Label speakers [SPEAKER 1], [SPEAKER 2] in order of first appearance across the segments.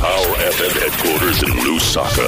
[SPEAKER 1] Power FM headquarters in Lusaka.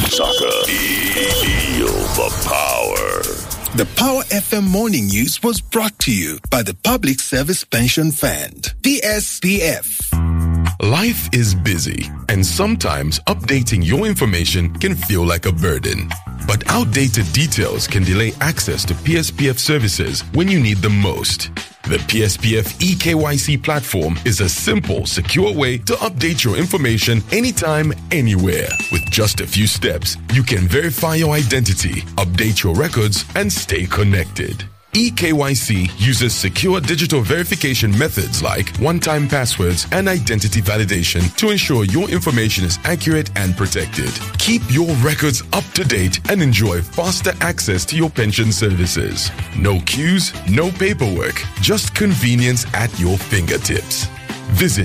[SPEAKER 1] Feel the power.
[SPEAKER 2] The Power FM Morning News was brought to you by the Public Service Pension Fund, PSPF.
[SPEAKER 3] Life is busy, and sometimes updating your information can feel like a burden. But outdated details can delay access to PSPF services when you need them most. The PSPF eKYC platform is a simple, secure way to update your information anytime, anywhere. With just a few steps, you can verify your identity, update your records, and stay connected. eKYC uses secure digital verification methods like one-time passwords and identity validation to ensure your information is accurate and protected. Keep your records up to date and enjoy faster access to your pension services. No queues, no paperwork, just convenience at your fingertips. Visit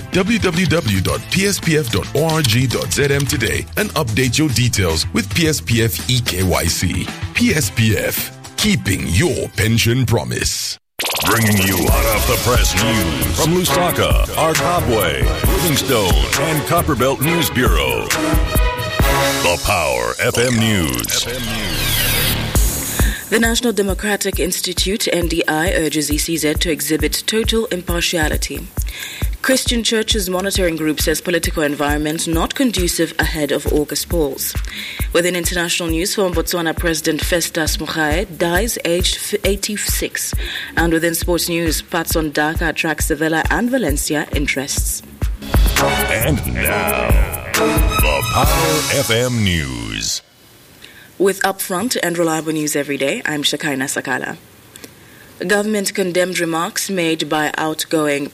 [SPEAKER 3] www.pspf.org.zm today and update your details with PSPF eKYC. PSPF. Keeping your pension promise.
[SPEAKER 1] Bringing you hot off the press news from Lusaka, Arkabwe, Livingstone, and Copperbelt News Bureau. The Power FM News.
[SPEAKER 4] The National Democratic Institute, NDI, urges ECZ to exhibit total impartiality. Christian Churches Monitoring Group says political environment not conducive ahead of August polls. Within international news, former Botswana President Festus Mogae dies aged 86. And within sports news, Patson Daka attracts Sevilla and Valencia interests.
[SPEAKER 1] And now, the Power FM News.
[SPEAKER 4] With upfront and reliable news every day, I'm Shakaina Sakala. Government condemned remarks made by outgoing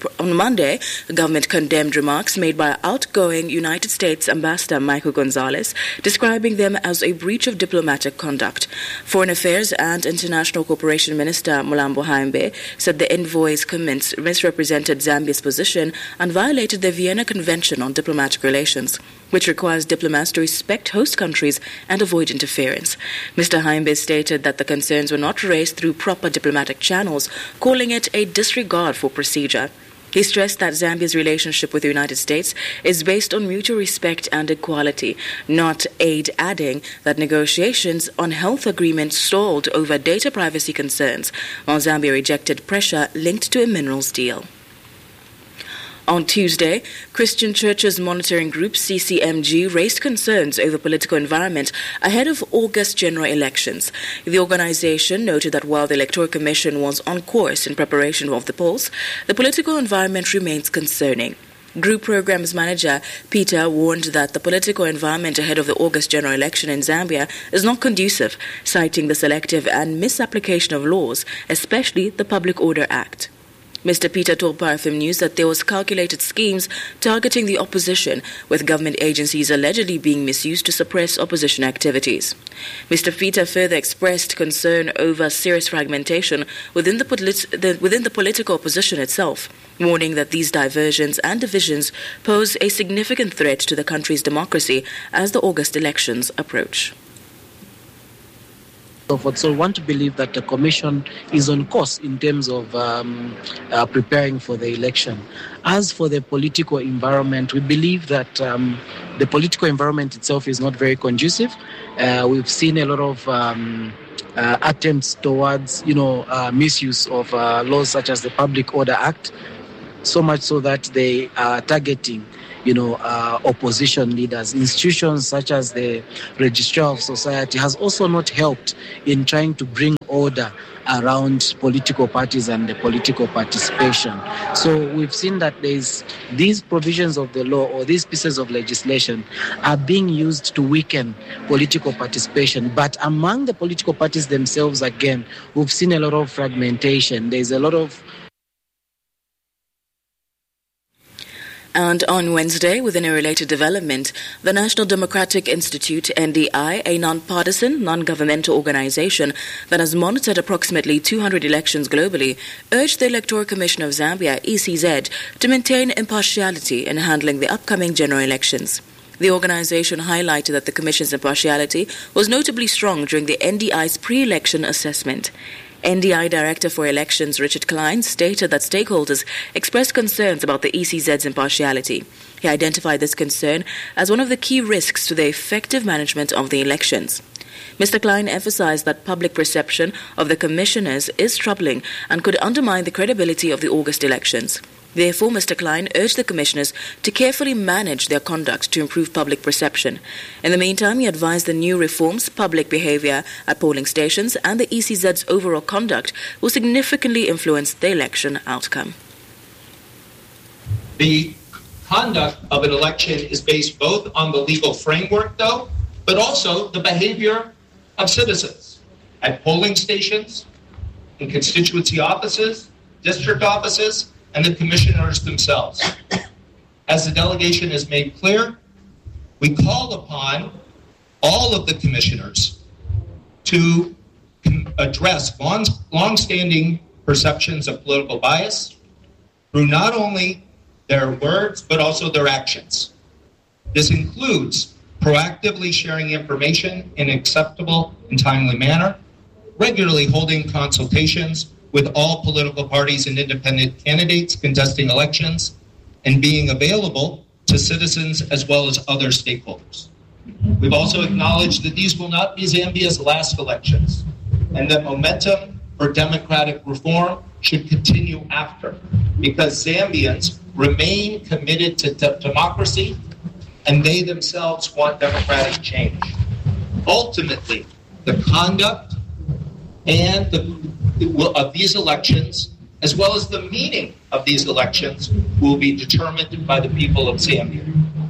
[SPEAKER 4] United States Ambassador Michael Gonzalez, describing them as a breach of diplomatic conduct. Foreign Affairs and International Cooperation Minister Mulambo Haimbe said the envoy's comments misrepresented Zambia's position and violated the Vienna Convention on Diplomatic Relations, which requires diplomats to respect host countries and avoid interference. Mr. Haimbe stated that the concerns were not raised through proper diplomatic channels, calling it a disregard for procedure. He stressed that Zambia's relationship with the United States is based on mutual respect and equality, not aid, adding that negotiations on health agreements stalled over data privacy concerns, while Zambia rejected pressure linked to a minerals deal. On Tuesday, Christian Churches Monitoring Group, CCMG, raised concerns over political environment ahead of August general elections. The organization noted that while the Electoral Commission was on course in preparation of the polls, the political environment remains concerning. Group Programs Manager Peter warned that the political environment ahead of the August general election in Zambia is not conducive, citing the selective and misapplication of laws, especially the Public Order Act. Mr. Peter told Power FM News that there was calculated schemes targeting the opposition, with government agencies allegedly being misused to suppress opposition activities. Mr. Peter further expressed concern over serious fragmentation within the political opposition itself, warning that these diversions and divisions pose a significant threat to the country's democracy as the August elections approach.
[SPEAKER 5] So we want to believe that the Commission is on course in terms of preparing for the election. As for the political environment, we believe that the political environment itself is not very conducive. We've seen a lot of attempts towards, misuse of laws such as the Public Order Act, so much so that they are targeting opposition leaders. Institutions such as the Registrar of Society has also not helped in trying to bring order around political parties and the political participation. So we've seen that these provisions of the law or these pieces of legislation are being used to weaken political participation. But among the political parties themselves, again, we've seen a lot of fragmentation. There's a lot of
[SPEAKER 4] And on Wednesday, within a related development, the National Democratic Institute, NDI, a non-partisan, non-governmental organization that has monitored approximately 200 elections globally, urged the Electoral Commission of Zambia, ECZ, to maintain impartiality in handling the upcoming general elections. The organization highlighted that the Commission's impartiality was notably strong during the NDI's pre-election assessment. NDI Director for Elections Richard Klein stated that stakeholders expressed concerns about the ECZ's impartiality. He identified this concern as one of the key risks to the effective management of the elections. Mr. Klein emphasized that public perception of the commissioners is troubling and could undermine the credibility of the August elections. Therefore, Mr. Klein urged the commissioners to carefully manage their conduct to improve public perception. In the meantime, he advised the new reforms, public behavior at polling stations, and the ECZ's overall conduct will significantly influence the election outcome.
[SPEAKER 6] The conduct of an election is based both on the legal framework, though, but also the behavior of citizens at polling stations, in constituency offices, district offices, and the commissioners themselves. As the delegation has made clear, we call upon all of the commissioners to address long-standing perceptions of political bias through not only their words, but also their actions. This includes proactively sharing information in an acceptable and timely manner, regularly holding consultations with all political parties and independent candidates contesting elections, and being available to citizens as well as other stakeholders. We've also acknowledged that these will not be Zambia's last elections, and that momentum for democratic reform should continue after, because Zambians remain committed to democracy, and they themselves want democratic change. Ultimately, the conduct and of these elections, as well as the meaning of these elections, will be determined by the people of Zambia.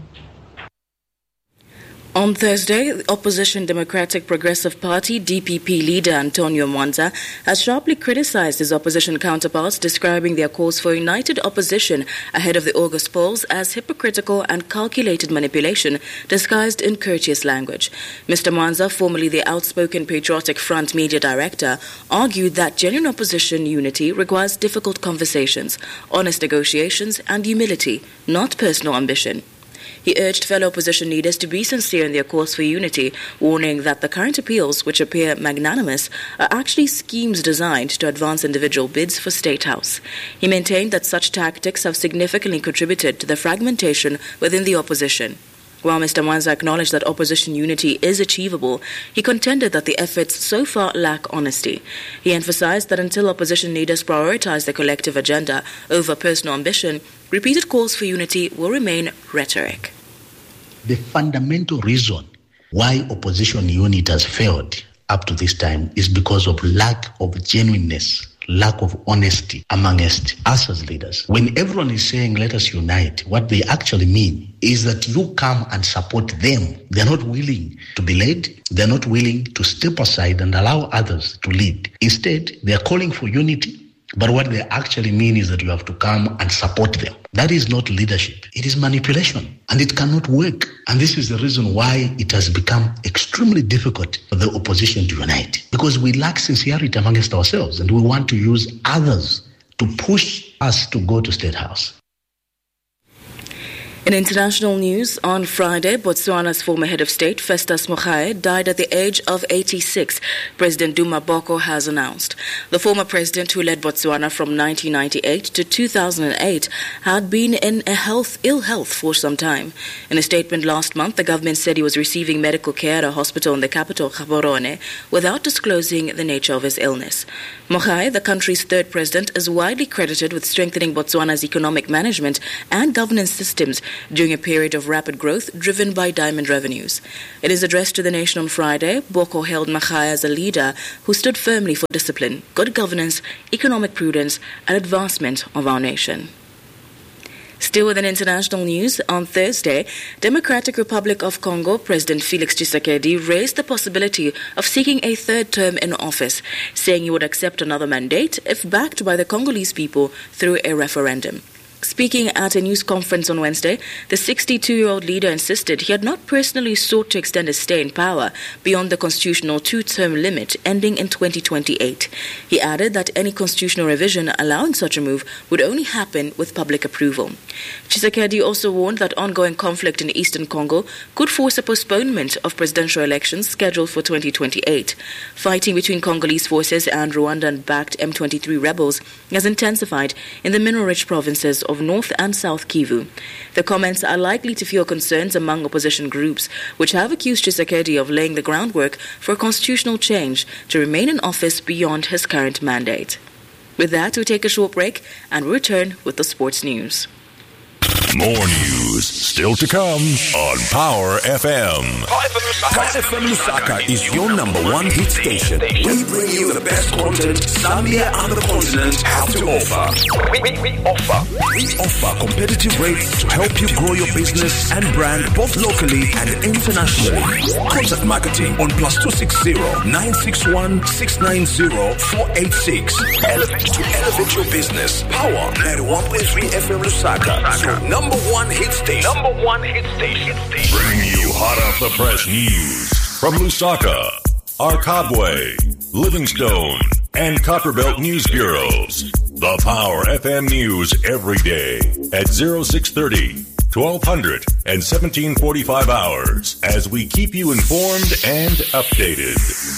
[SPEAKER 4] On Thursday, the opposition Democratic Progressive Party DPP leader Antonio Mwanza has sharply criticized his opposition counterparts, describing their calls for united opposition ahead of the August polls as hypocritical and calculated manipulation disguised in courteous language. Mr. Mwanza, formerly the outspoken Patriotic Front media director, argued that genuine opposition unity requires difficult conversations, honest negotiations, and humility, not personal ambition. He urged fellow opposition leaders to be sincere in their calls for unity, warning that the current appeals, which appear magnanimous, are actually schemes designed to advance individual bids for State House. He maintained that such tactics have significantly contributed to the fragmentation within the opposition. While Mr. Mwanza acknowledged that opposition unity is achievable, he contended that the efforts so far lack honesty. He emphasized that until opposition leaders prioritize their collective agenda over personal ambition, repeated calls for unity will remain rhetoric.
[SPEAKER 7] The fundamental reason why opposition unit has failed up to this time is because of lack of genuineness, lack of honesty amongst us as leaders. When everyone is saying, let us unite, what they actually mean is that you come and support them. They're not willing to be led. They're not willing to step aside and allow others to lead. Instead, they're calling for unity. But what they actually mean is that you have to come and support them. That is not leadership. It is manipulation. And it cannot work. And this is the reason why it has become extremely difficult for the opposition to unite. Because we lack sincerity amongst ourselves. And we want to use others to push us to go to State House.
[SPEAKER 4] In international news, on Friday, Botswana's former head of state, Festus Mogae, died at the age of 86, President Duma Boko has announced. The former president, who led Botswana from 1998 to 2008, had been in ill health for some time. In a statement last month, the government said he was receiving medical care at a hospital in the capital, Gaborone, without disclosing the nature of his illness. Mogae, the country's third president, is widely credited with strengthening Botswana's economic management and governance systems during a period of rapid growth driven by diamond revenues. In his address to the nation on Friday, Boko hailed Mogae as a leader who stood firmly for discipline, good governance, economic prudence, and advancement of our nation. Still within international news, on Thursday, Democratic Republic of Congo President Felix Tshisekedi raised the possibility of seeking a third term in office, saying he would accept another mandate if backed by the Congolese people through a referendum. Speaking at a news conference on Wednesday, the 62-year-old leader insisted he had not personally sought to extend his stay in power beyond the constitutional two-term limit ending in 2028. He added that any constitutional revision allowing such a move would only happen with public approval. Tshisekedi also warned that ongoing conflict in eastern Congo could force a postponement of presidential elections scheduled for 2028. Fighting between Congolese forces and Rwandan-backed M23 rebels has intensified in the mineral-rich provinces of North and South Kivu. The comments are likely to fuel concerns among opposition groups, which have accused Tshisekedi of laying the groundwork for a constitutional change to remain in office beyond his current mandate. With that, we take a short break and return with the sports news.
[SPEAKER 1] More news still to come on Power FM.
[SPEAKER 8] Power FM Lusaka is your #1 hit station. We bring you the best content Zambia and the continent have to offer. We offer competitive rates to help you grow your business and brand both locally and internationally. Contact marketing on +260 961 690 486. Elevate your business. Power 91.3 FM Lusaka. So #1 hit station.
[SPEAKER 1] Bringing you hot off the press news from Lusaka, Arkabwe, Livingstone, and Copperbelt News Bureaus. The Power FM News every day at 0630, 1200, and 1745 hours as we keep you informed and updated.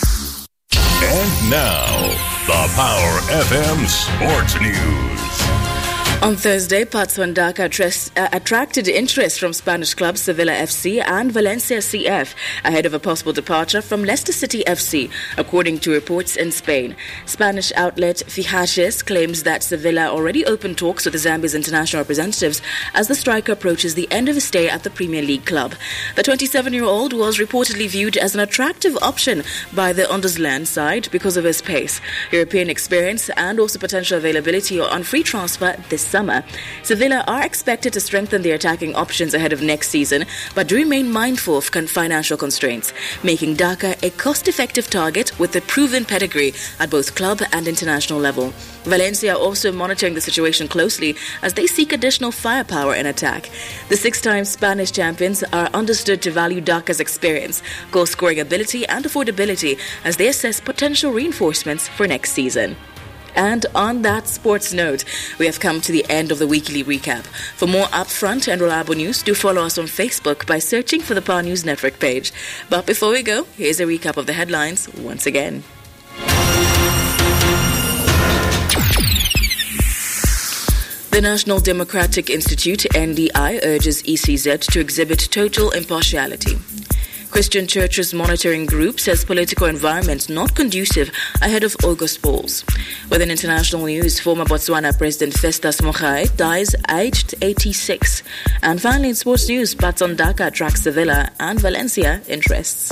[SPEAKER 1] And now, the Power FM Sports News.
[SPEAKER 4] On Thursday, Patso Ndaka attracted interest from Spanish clubs Sevilla FC and Valencia CF ahead of a possible departure from Leicester City FC, according to reports in Spain. Spanish outlet Fichajes claims that Sevilla already opened talks with the Zambia's international representatives as the striker approaches the end of his stay at the Premier League club. The 27-year-old was reportedly viewed as an attractive option by the Ondersland side because of his pace, European experience, and also potential availability on free transfer this summer. Sevilla are expected to strengthen their attacking options ahead of next season, but do remain mindful of financial constraints, making Dhaka a cost-effective target with a proven pedigree at both club and international level. Valencia are also monitoring the situation closely as they seek additional firepower in attack. The 6-time Spanish champions are understood to value Dhaka's experience, goal-scoring ability and affordability as they assess potential reinforcements for next season. And on that sports note, we have come to the end of the weekly recap. For more upfront and reliable news, do follow us on Facebook by searching for the Power News Network page. But before we go, here's a recap of the headlines once again. The National Democratic Institute, NDI, urges ECZ to exhibit total impartiality. Christian Churches Monitoring Group says political environment not conducive ahead of August polls. Within international news, former Botswana President Festus Mogae dies aged 86. And finally in sports news, Patso Ndaka tracks Sevilla and Valencia interests.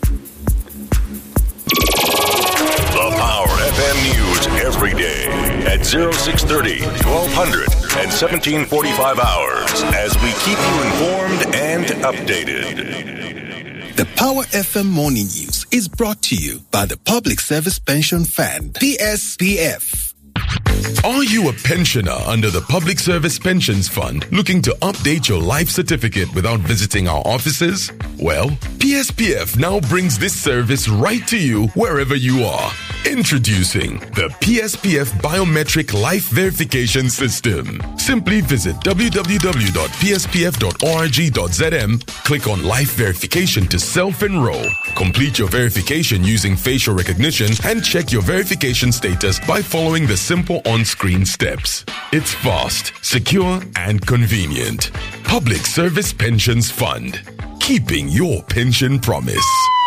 [SPEAKER 1] The Power FM News every day at 0630, 1200, and 1745 hours as we keep you informed and updated.
[SPEAKER 2] The Power FM Morning News is brought to you by the Public Service Pension Fund, PSPF.
[SPEAKER 3] Are you a pensioner under the Public Service Pensions Fund looking to update your life certificate without visiting our offices? Well, PSPF now brings this service right to you wherever you are. Introducing the PSPF Biometric Life Verification System. Simply visit www.pspf.org.zm, click on Life Verification to self-enroll. Complete your verification using facial recognition and check your verification status by following the simple on-screen steps. It's fast, secure, and convenient. Public Service Pensions Fund. Keeping your pension promise.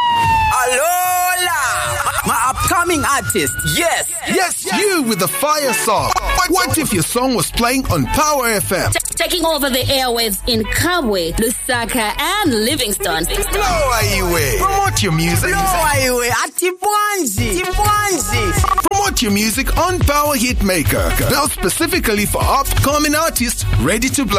[SPEAKER 9] My upcoming artist, yes,
[SPEAKER 2] you with the fire song. But what if your song was playing on Power FM?
[SPEAKER 10] Taking over the airwaves in Kabwe, Lusaka, and Livingstone.
[SPEAKER 2] Promote your music. Promote your music on Power Hitmaker. Built specifically for upcoming artists ready to blow.